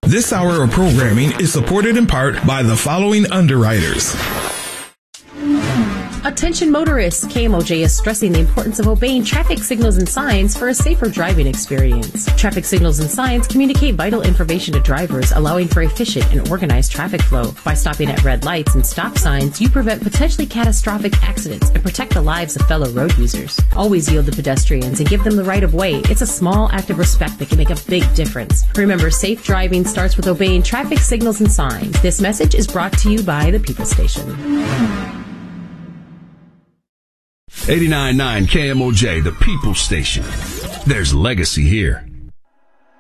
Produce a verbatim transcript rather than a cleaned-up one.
This hour of programming is supported in part by the following underwriters. Attention motorists, K M O J is stressing the importance of obeying traffic signals and signs for a safer driving experience. Traffic signals and signs communicate vital information to drivers, allowing for efficient and organized traffic flow. By stopping at red lights and stop signs, you prevent potentially catastrophic accidents and protect the lives of fellow road users. Always yield to pedestrians and give them the right of way. It's a small act of respect that can make a big difference. Remember, safe driving starts with obeying traffic signals and signs. This message is brought to you by the People Station. eighty-nine point nine K M O J, the People Station. There's legacy here.